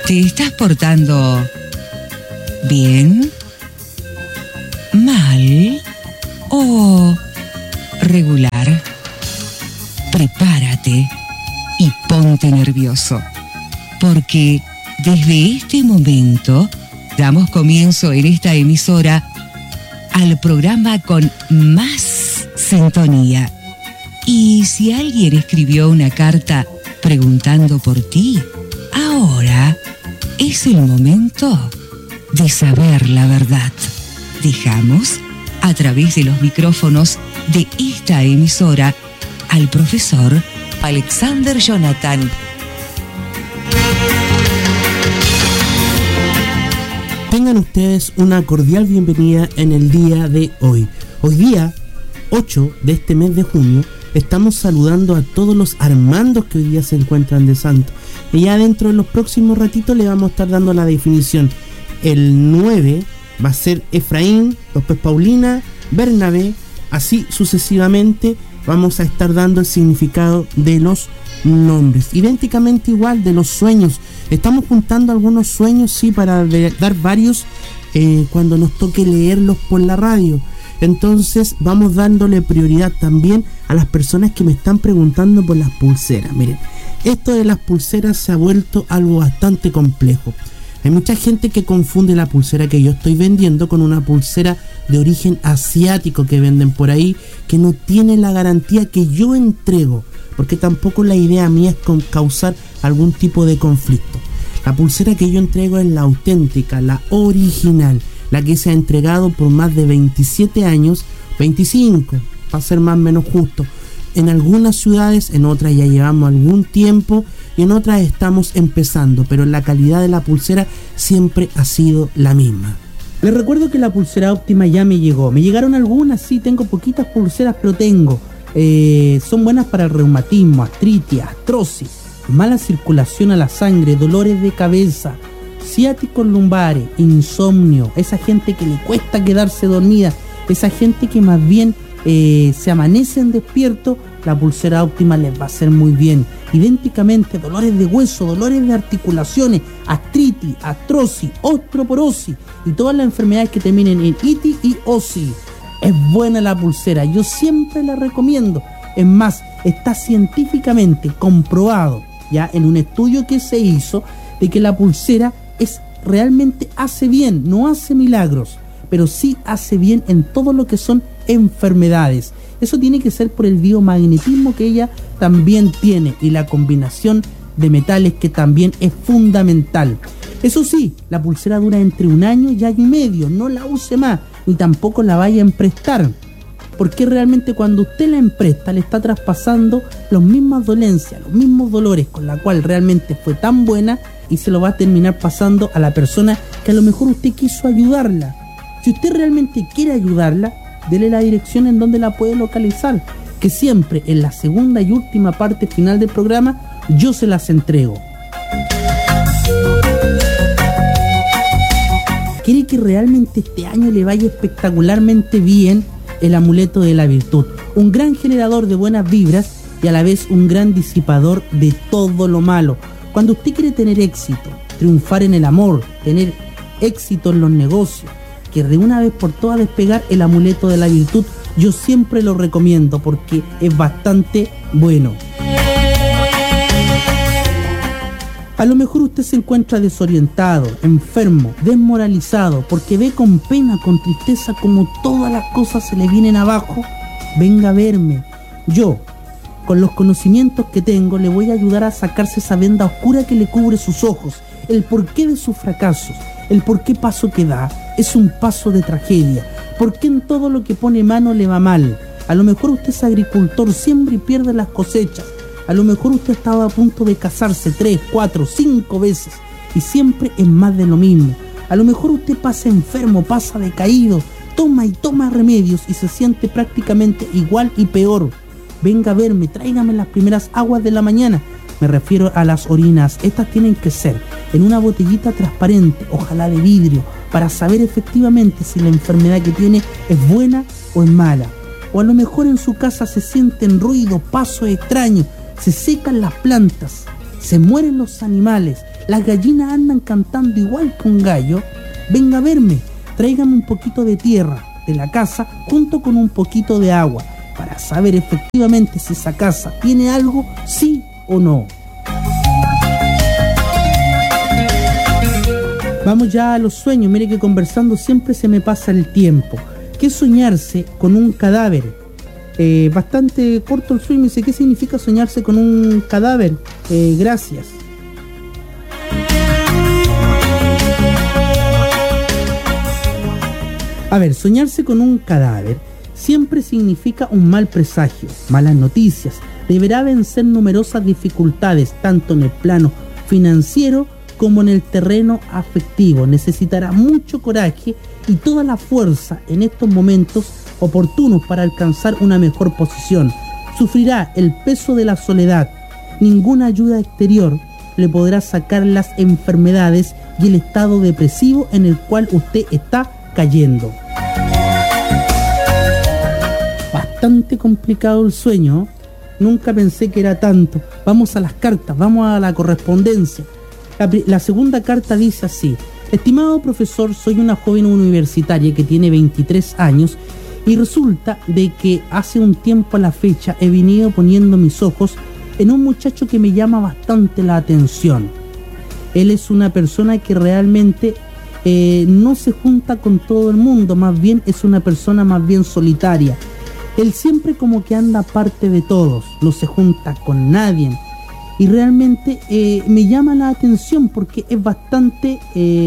¿Te estás portando bien, mal o regular? Prepárate y ponte nervioso, porque desde este momento damos comienzo en esta emisora al programa con más sintonía. Y si alguien escribió una carta preguntando por ti, ahora es el momento de saber la verdad. Dejamos, a través de los micrófonos de esta emisora, al profesor Alexander Jonathan. Tengan ustedes una cordial bienvenida en el día de hoy. Hoy día, 8 de este mes de junio, estamos saludando a todos los Armandos que hoy día se encuentran de santo. Y ya dentro de los próximos ratitos le vamos a estar dando la definición. El 9 va a ser Efraín, después Paulina, Bernabé, así sucesivamente vamos a estar dando el significado de los nombres. Idénticamente igual de los sueños. Estamos juntando algunos sueños, sí, para dar varios cuando nos toque leerlos por la radio. Entonces vamos dándole prioridad también a las personas que me están preguntando por las pulseras. Miren, esto de las pulseras se ha vuelto algo bastante complejo. Hay mucha gente que confunde la pulsera que yo estoy vendiendo con una pulsera de origen asiático que venden por ahí, que no tiene la garantía que yo entrego, porque tampoco la idea mía es causar algún tipo de conflicto. La pulsera que yo entrego es la auténtica, la original, la que se ha entregado por más de 27 años, 25, para ser más o menos justo. En algunas ciudades, en otras ya llevamos algún tiempo y en otras estamos empezando, pero la calidad de la pulsera siempre ha sido la misma. Les recuerdo que la pulsera óptima ya me llegó. Me llegaron algunas, sí, tengo poquitas pulseras, pero tengo. Son buenas para el reumatismo, artritis, artrosis, mala circulación a la sangre, dolores de cabeza, ciáticos lumbares, insomnio, esa gente que le cuesta quedarse dormida, esa gente que más bien se amanecen despiertos, la pulsera óptima les va a hacer muy bien. Idénticamente, dolores de hueso, dolores de articulaciones, artritis, artrosis, osteoporosis y todas las enfermedades que terminen en itis y osis. Es buena la pulsera, yo siempre la recomiendo. Es más, está científicamente comprobado, ya en un estudio que se hizo, de que la pulsera realmente hace bien, no hace milagros, pero sí hace bien en todo lo que son enfermedades. Eso tiene que ser por el biomagnetismo que ella también tiene y la combinación de metales que también es fundamental. Eso sí, la pulsera dura entre 1 año y año y medio, no la use más, ni tampoco la vaya a emprestar, porque realmente cuando usted la empresta le está traspasando las mismas dolencias, los mismos dolores con la cual realmente fue tan buena, y se lo va a terminar pasando a la persona que a lo mejor usted quiso ayudarla. Si usted realmente quiere ayudarla, dele la dirección en donde la puede localizar, que siempre en la segunda y última parte final del programa yo se las entrego. ¿Quiere que realmente este año le vaya espectacularmente bien? El amuleto de la virtud, un gran generador de buenas vibras y a la vez un gran disipador de todo lo malo. Cuando usted quiere tener éxito, triunfar en el amor, tener éxito en los negocios, que de una vez por todas despegar el amuleto de la virtud, yo siempre lo recomiendo porque es bastante bueno. A lo mejor usted se encuentra desorientado, enfermo, desmoralizado, porque ve con pena, con tristeza como todas las cosas se le vienen abajo. Venga a verme. Yo, con los conocimientos que tengo, le voy a ayudar a sacarse esa venda oscura que le cubre sus ojos, el porqué de sus fracasos, el porqué paso que da, es un paso de tragedia, porqué en todo lo que pone mano le va mal. A lo mejor usted es agricultor, siembra y pierde las cosechas, a lo mejor usted estaba a punto de casarse 3, 4, 5 veces y siempre es más de lo mismo. A lo mejor usted pasa enfermo, pasa decaído, toma y toma remedios y se siente prácticamente igual y peor. Venga a verme, tráigame las primeras aguas de la mañana. Me refiero a las orinas. Estas tienen que ser en una botellita transparente, ojalá de vidrio, para saber efectivamente si la enfermedad que tiene es buena o es mala. O a lo mejor en su casa se sienten ruidos, pasos extraños, se secan las plantas, se mueren los animales, las gallinas andan cantando igual que un gallo, venga a verme, tráigame un poquito de tierra de la casa junto con un poquito de agua para saber efectivamente si esa casa tiene algo, sí o no. Vamos ya a los sueños. Mire que conversando siempre se me pasa el tiempo. ¿Qué es soñarse con un cadáver? Bastante corto el sueño. Me dice, ¿qué significa soñarse con un cadáver? Gracias. A ver, soñarse con un cadáver siempre significa un mal presagio, malas noticias. Deberá vencer numerosas dificultades, tanto en el plano financiero como en el terreno afectivo. Necesitará mucho coraje y toda la fuerza en estos momentos oportunos para alcanzar una mejor posición. Sufrirá el peso de la soledad. Ninguna ayuda exterior le podrá sacar las enfermedades y el estado depresivo en el cual usted está cayendo. Bastante complicado el sueño. Nunca pensé que era tanto. Vamos a las cartas, vamos a la correspondencia. La segunda carta dice así: estimado profesor, soy una joven universitaria que tiene 23 años y resulta de que hace un tiempo a la fecha he venido poniendo mis ojos en un muchacho que me llama bastante la atención. Él es una persona que realmente no se junta con todo el mundo, más bien es una persona más bien solitaria. Él siempre como que anda aparte de todos, no se junta con nadie. Y realmente me llama la atención porque es bastante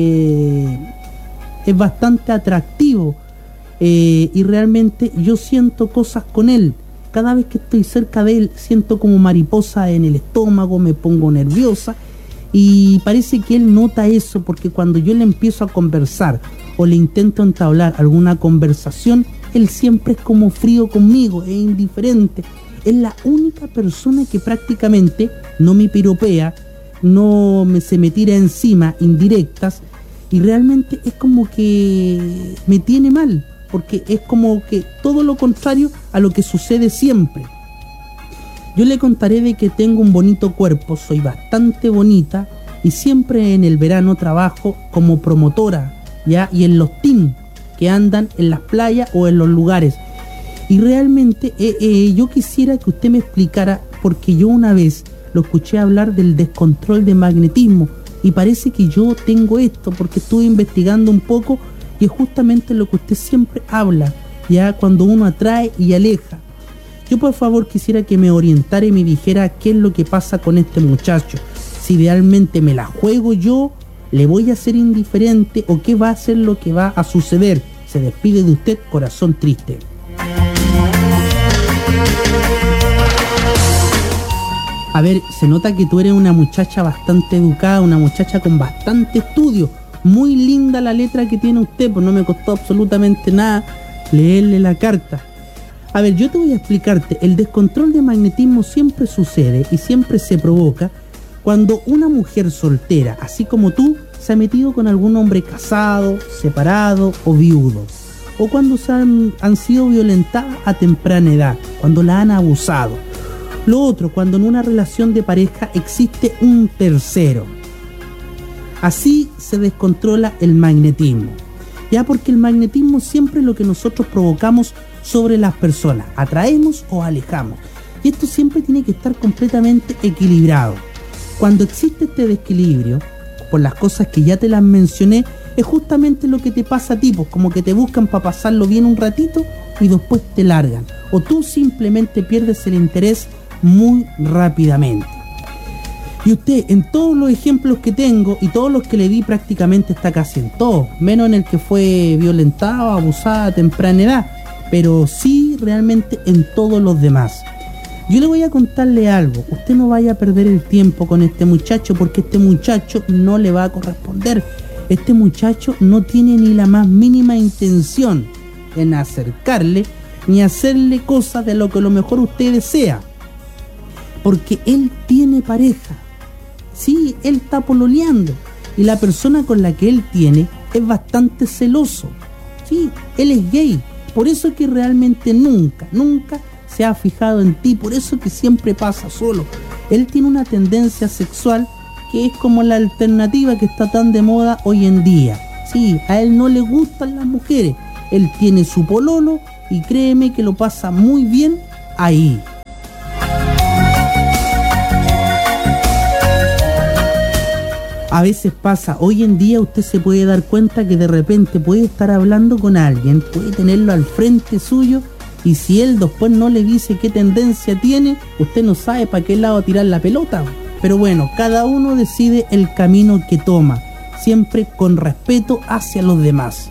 atractivo y realmente yo siento cosas con él. Cada vez que estoy cerca de él siento como mariposa en el estómago, me pongo nerviosa y parece que él nota eso, porque cuando yo le empiezo a conversar o le intento entablar alguna conversación, él siempre es como frío conmigo, es indiferente. Es la única persona que prácticamente no me piropea, no se me tira encima indirectas, y realmente es como que me tiene mal, porque es como que todo lo contrario a lo que sucede siempre. Yo le contaré de que tengo un bonito cuerpo, soy bastante bonita y siempre en el verano trabajo como promotora, ¿ya? Y en los teams que andan en las playas o en los lugares. Y realmente yo quisiera que usted me explicara, porque yo una vez lo escuché hablar del descontrol de magnetismo y parece que yo tengo esto, porque estuve investigando un poco y es justamente lo que usted siempre habla, ya cuando uno atrae y aleja. Yo por favor quisiera que me orientara y me dijera qué es lo que pasa con este muchacho, si realmente me la juego yo, le voy a ser indiferente o qué va a ser lo que va a suceder. Se despide de usted, corazón triste. A ver, se nota que tú eres una muchacha bastante educada, una muchacha con bastante estudio. Muy linda la letra que tiene usted, pues no me costó absolutamente nada leerle la carta. A ver, yo te voy a explicarte. El descontrol de magnetismo siempre sucede y siempre se provoca cuando una mujer soltera, así como tú, se ha metido con algún hombre casado, separado o viudo. O cuando han sido violentadas a temprana edad, cuando la han abusado. Lo otro, cuando en una relación de pareja existe un tercero. Así se descontrola el magnetismo. Ya, porque el magnetismo siempre es lo que nosotros provocamos sobre las personas. Atraemos o alejamos. Y esto siempre tiene que estar completamente equilibrado. Cuando existe este desequilibrio, por las cosas que ya te las mencioné, es justamente lo que te pasa a ti, pues como que te buscan para pasarlo bien un ratito y después te largan. O tú simplemente pierdes el interés muy rápidamente. Y usted, en todos los ejemplos que tengo y todos los que le di, prácticamente está casi en todo, menos en el que fue violentada o abusada a temprana edad, pero sí realmente en todos los demás. Yo le voy a contarle algo: usted no vaya a perder el tiempo con este muchacho, porque este muchacho no le va a corresponder. Este muchacho no tiene ni la más mínima intención en acercarle ni hacerle cosas de lo que a lo mejor usted desea, porque él tiene pareja. Sí, él está pololeando y la persona con la que él tiene es bastante celoso. Sí, él es gay. Por eso es que realmente nunca se ha fijado en ti. Por eso que siempre pasa solo. Él tiene una tendencia sexual que es como la alternativa que está tan de moda hoy en día. Sí, a él no le gustan las mujeres. Él tiene su pololo y créeme que lo pasa muy bien ahí. A veces pasa, hoy en día usted se puede dar cuenta que de repente puede estar hablando con alguien, puede tenerlo al frente suyo, y si él después no le dice qué tendencia tiene, usted no sabe para qué lado tirar la pelota. Pero bueno, cada uno decide el camino que toma, siempre con respeto hacia los demás.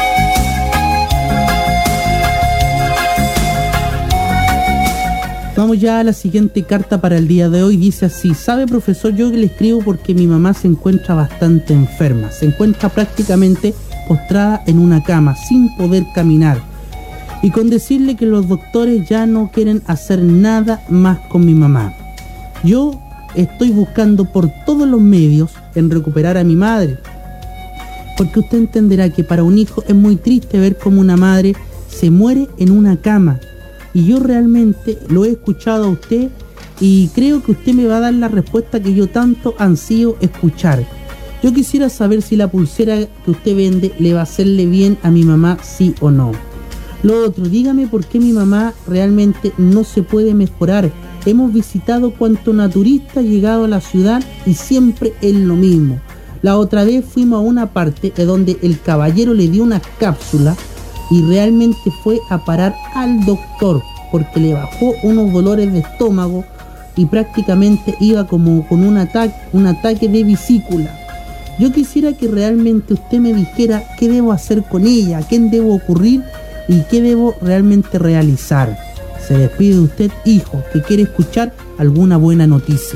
Vamos ya a la siguiente carta para el día de hoy. Dice así: sabe, profesor, yo que le escribo porque mi mamá se encuentra bastante enferma. Se encuentra prácticamente postrada en una cama, sin poder caminar. Y con decirle que los doctores ya no quieren hacer nada más con mi mamá. Yo estoy buscando por todos los medios en recuperar a mi madre. Porque usted entenderá que para un hijo es muy triste ver cómo una madre se muere en una cama. Y yo realmente lo he escuchado a usted y creo que usted me va a dar la respuesta que yo tanto ansío escuchar. Yo quisiera saber si la pulsera que usted vende le va a hacerle bien a mi mamá, sí o no. Lo otro, dígame por qué mi mamá realmente no se puede mejorar. Hemos visitado cuanto naturista ha llegado a la ciudad y siempre es lo mismo. La otra vez fuimos a una parte donde el caballero le dio una cápsula y realmente fue a parar al doctor porque le bajó unos dolores de estómago y prácticamente iba como con un ataque de vesícula. Yo quisiera que realmente usted me dijera qué debo hacer con ella, qué debo ocurrir y qué debo realmente realizar. Se despide de usted, hijo, que quiere escuchar alguna buena noticia.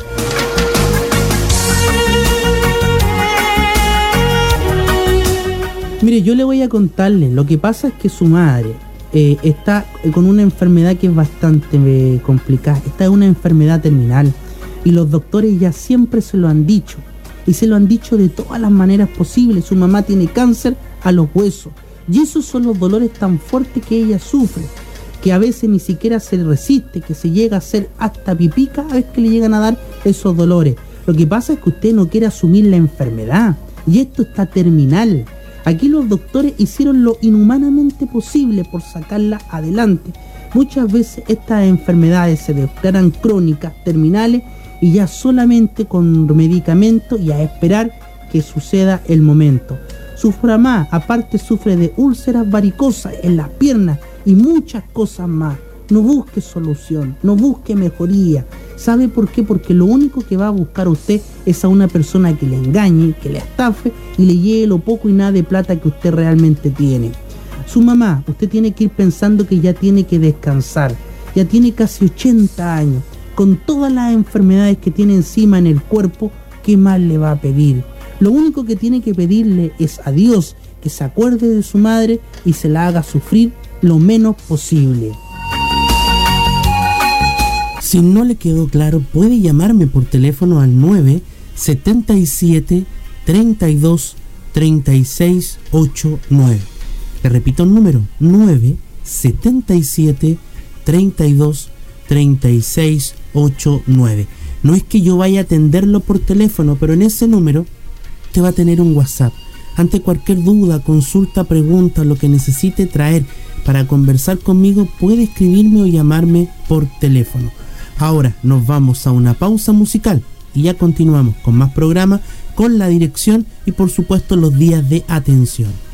Mire, yo le voy a contarle, lo que pasa es que su madre está con una enfermedad que es bastante complicada, está en una enfermedad terminal y los doctores ya siempre se lo han dicho y se lo han dicho de todas las maneras posibles. Su mamá tiene cáncer a los huesos y esos son los dolores tan fuertes que ella sufre, que a veces ni siquiera se resiste, que se llega a hacer hasta pipí cada vez que le llegan a dar esos dolores. Lo que pasa es que usted no quiere asumir la enfermedad y esto está terminal. Aquí los doctores hicieron lo inhumanamente posible por sacarla adelante. Muchas veces estas enfermedades se declaran crónicas, terminales, y ya solamente con medicamentos y a esperar que suceda el momento. Su mamá aparte sufre de úlceras varicosas en las piernas y muchas cosas más. No busque solución, no busque mejoría. ¿Sabe por qué? Porque lo único que va a buscar usted es a una persona que le engañe, que le estafe y le lleve lo poco y nada de plata que usted realmente tiene. Su mamá, usted tiene que ir pensando que ya tiene que descansar. Ya tiene casi 80 años. Con todas las enfermedades que tiene encima en el cuerpo, ¿qué más le va a pedir? Lo único que tiene que pedirle es a Dios que se acuerde de su madre y se la haga sufrir lo menos posible. Si no le quedó claro, puede llamarme por teléfono al 977 32 36 89. Le repito el número, 977 32 36 89. No es que yo vaya a atenderlo por teléfono, pero en ese número te va a tener un WhatsApp. Ante cualquier duda, consulta, pregunta, lo que necesite traer para conversar conmigo, puede escribirme o llamarme por teléfono. Ahora nos vamos a una pausa musical y ya continuamos con más programas, con la dirección y por supuesto los días de atención.